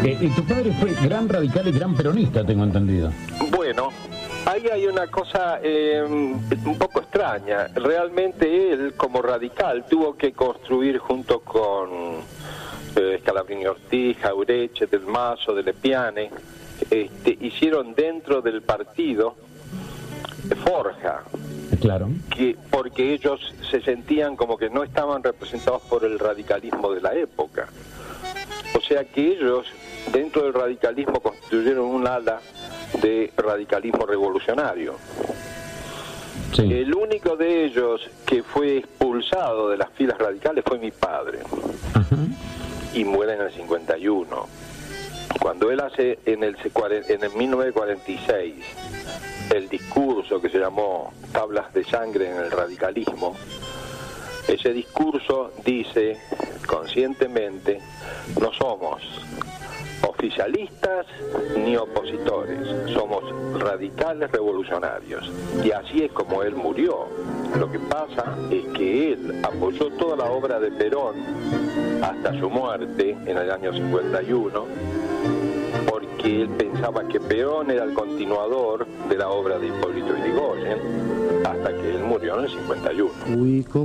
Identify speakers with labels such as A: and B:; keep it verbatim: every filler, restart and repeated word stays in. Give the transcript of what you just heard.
A: Eh, y tu padre fue gran radical y gran peronista, tengo entendido.
B: Bueno, ahí hay una cosa eh, un poco extraña. Realmente él, como radical, tuvo que construir junto con eh, Scalabrini Ortiz, Jauretche, Del Mazo, de Lepiane, este, hicieron dentro del partido forja.
A: Claro.
B: Que, porque ellos se sentían como que no estaban representados por el radicalismo de la época. O sea que ellos, dentro del radicalismo, construyeron un ala de radicalismo revolucionario.
A: Sí.
B: El único de ellos que fue expulsado de las filas radicales fue mi padre.
A: Ajá.
B: Y muere en el cincuenta y uno. Cuando él hace en el, en el mil novecientos cuarenta y seis el discurso que se llamó Tablas de Sangre en el Radicalismo, ese discurso dice conscientemente: no somos oficialistas ni opositores, somos radicales revolucionarios. Y así es como él murió. Lo que pasa es que él apoyó toda la obra de Perón hasta su muerte en el año cincuenta y uno, porque él pensaba que Perón era el continuador de la obra de Hipólito Yrigoyen, hasta que él murió en el cincuenta y uno.